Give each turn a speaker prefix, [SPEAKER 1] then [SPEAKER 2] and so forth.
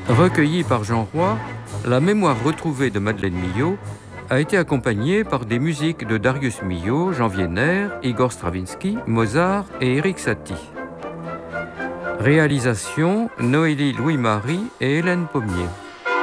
[SPEAKER 1] Recueillie par Jean Roy, la mémoire retrouvée de Madeleine Milhaud a été accompagnée par des musiques de Darius Milhaud, Jean Wiener, Igor Stravinsky, Mozart et Erik Satie. Réalisation Noélie Louis-Marie et Hélène Pommier.